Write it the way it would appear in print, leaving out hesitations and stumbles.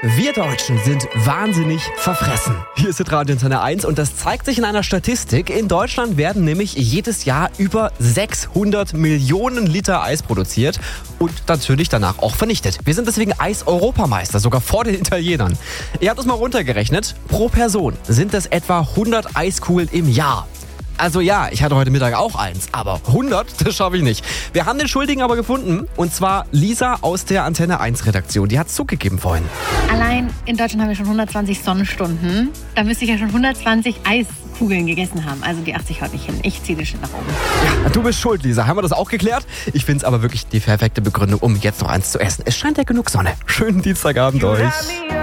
Wir Deutschen sind wahnsinnig verfressen. Hier ist Radio Antenne 1 und das zeigt sich in einer Statistik. In Deutschland werden nämlich jedes Jahr über 600 Millionen Liter Eis produziert und natürlich danach auch vernichtet. Wir sind deswegen Eis-Europameister, sogar vor den Italienern. Ihr habt es mal runtergerechnet. Pro Person sind es etwa 100 Eiskugeln im Jahr. Also ja, ich hatte heute Mittag auch eins, aber 100, das schaffe ich nicht. Wir haben den Schuldigen aber gefunden, und zwar Lisa aus der Antenne 1 Redaktion. Die hat es zugegeben vorhin. Allein in Deutschland haben wir schon 120 Sonnenstunden. Da müsste ich ja schon 120 Eiskugeln gegessen haben. Also die 80 haut nicht hin. Ich ziehe den Schnitt nach oben. Ja, du bist schuld, Lisa. Haben wir das auch geklärt? Ich finde es aber wirklich die perfekte Begründung, um jetzt noch eins zu essen. Es scheint ja genug Sonne. Schönen Dienstagabend euch.